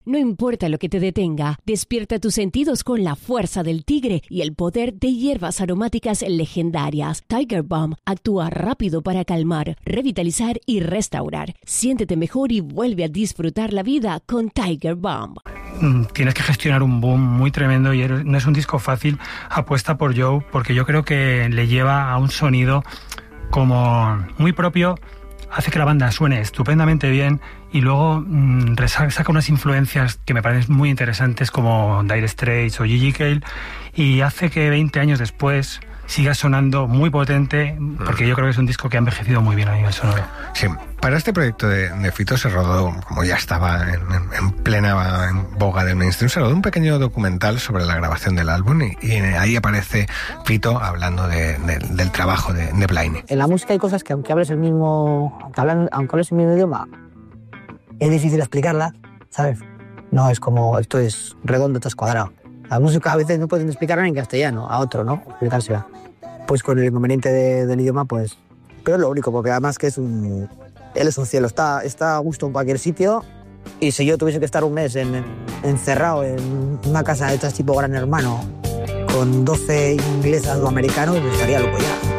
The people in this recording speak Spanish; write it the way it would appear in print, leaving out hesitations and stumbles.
No importa lo que te detenga, despierta tus sentidos con la fuerza del tigre y el poder de hierbas aromáticas legendarias. Tiger Balm actúa rápido para calmar, revitalizar y restaurar. Siéntete mejor y vuelve a disfrutar la vida con Tiger Balm. Tienes que gestionar un boom muy tremendo y no es un disco fácil. Apuesta por Joe porque yo creo que le lleva a un sonido como muy propio, hace que la banda suene estupendamente bien y luego saca unas influencias que me parecen muy interesantes como Dire Straits o Gigi Cale y hace que 20 años después siga sonando muy potente porque yo creo que es un disco que ha envejecido muy bien a nivel sonoro. Sí, para este proyecto de Fito se rodó, como ya estaba en plena boga del mainstream, se rodó un pequeño documental sobre la grabación del álbum y ahí aparece Fito hablando del trabajo de Bliney. En la música hay cosas que aunque hables el mismo idioma, es difícil explicarlas, ¿sabes? No es como esto es redondo, esto es cuadrado. La música a veces no pueden explicarla en castellano, a otro, ¿no? Explicársela. Pues con el inconveniente del idioma, pues... Pero es lo único, porque además que él es un cielo, está a gusto en cualquier sitio y si yo tuviese que estar un mes encerrado en una casa de estas tipo Gran Hermano con 12 inglesas o americanos, estaría loco ya.